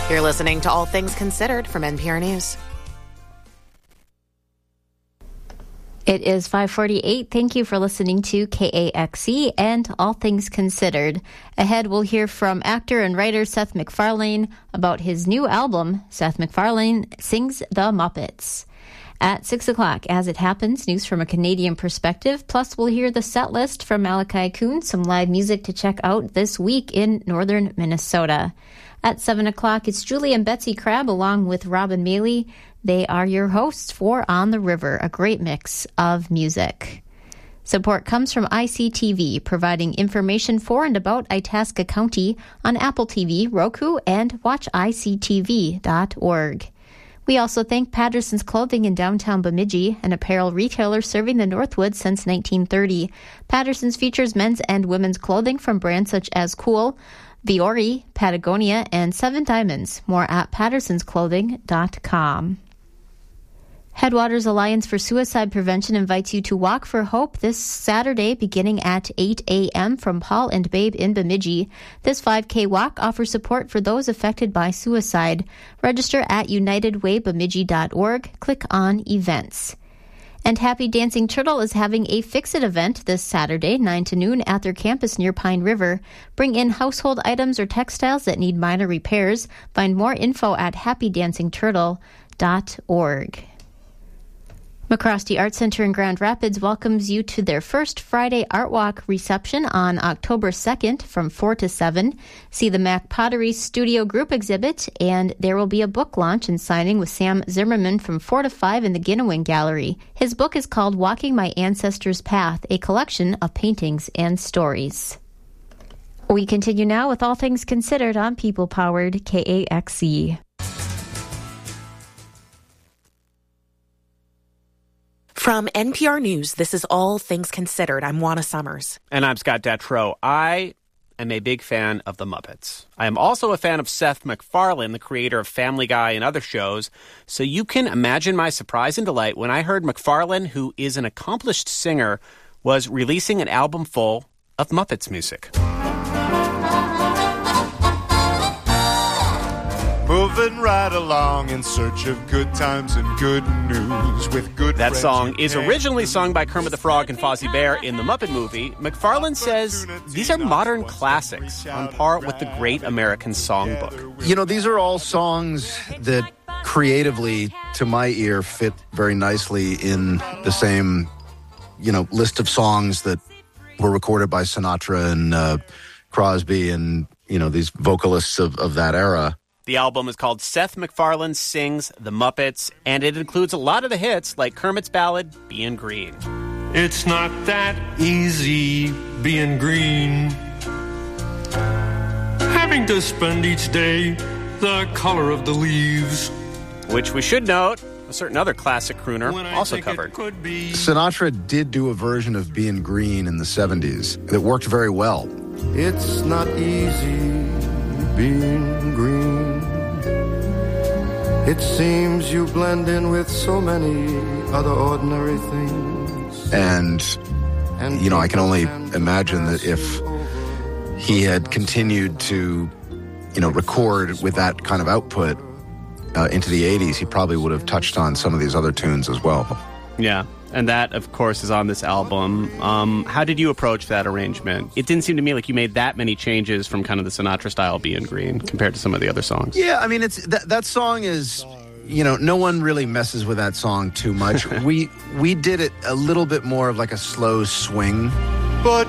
You're listening to All Things Considered from NPR News. It is 5:48. Thank you for listening to KAXE and All Things Considered. Ahead, we'll hear from actor and writer Seth MacFarlane about his new album, Seth MacFarlane Sings the Muppets. At 6 o'clock, As It Happens, news from a Canadian perspective. Plus, we'll hear the set list from Malachi Kuhn, some live music to check out this week in northern Minnesota. At 7 o'clock, it's Julie and Betsy Crabb along with Robin Maley. They are your hosts for On the River, a great mix of music. Support comes from ICTV, providing information for and about Itasca County on Apple TV, Roku, and watchictv.org. We also thank Patterson's Clothing in downtown Bemidji, an apparel retailer serving the Northwoods since 1930. Patterson's features men's and women's clothing from brands such as Cool, Viore, Patagonia, and Seven Diamonds. More at pattersonsclothing.com. Headwaters Alliance for Suicide Prevention invites you to Walk for Hope this Saturday beginning at 8 a.m. from Paul and Babe in Bemidji. This 5K walk offers support for those affected by suicide. Register at unitedwaybemidji.org. Click on Events. And Happy Dancing Turtle is having a Fix-It event this Saturday, 9 to noon, at their campus near Pine River. Bring in household items or textiles that need minor repairs. Find more info at happydancingturtle.org. McCrosty Art Center in Grand Rapids welcomes you to their first Friday Art Walk reception on October 2nd from 4 to 7. See the Mac Pottery Studio Group exhibit, and there will be a book launch and signing with Sam Zimmerman from 4 to 5 in the Ginnewan Gallery. His book is called Walking My Ancestors' Path, a collection of paintings and stories. We continue now with All Things Considered on People-Powered KAXE. From NPR News, this is All Things Considered. I'm Juana Summers. And I'm Scott Detrow. I am a big fan of the Muppets. I am also a fan of Seth MacFarlane, the creator of Family Guy and other shows. So you can imagine my surprise and delight when I heard MacFarlane, who is an accomplished singer, was releasing an album full of Muppets music. Moving right along in search of good times and good news with good That friends song is originally sung by Kermit the Frog and Fozzie Bear in the Muppet movie. MacFarlane says these are modern classics on par with the Great American Songbook. You know, these are all songs that creatively, to my ear, fit very nicely in the same, list of songs that were recorded by Sinatra and Crosby and, these vocalists of that era. The album is called Seth MacFarlane Sings the Muppets, and it includes a lot of the hits like Kermit's ballad, Bein' Green. It's not that easy being green. Having to spend each day the color of the leaves. Which we should note, a certain other classic crooner also covered. Sinatra did do a version of Bein' Green in the 70s that worked very well. It's not easy being green. It seems you blend in with so many other ordinary things. And I can only imagine that if he had continued to, record with that kind of output into the 80s, he probably would have touched on some of these other tunes as well. Yeah, and that, of course, is on this album. How did you approach that arrangement? It didn't seem to me like you made that many changes from kind of the Sinatra style Bein' Green compared to some of the other songs. Yeah, I mean, it's that song is, no one really messes with that song too much. We did it a little bit more of like a slow swing. But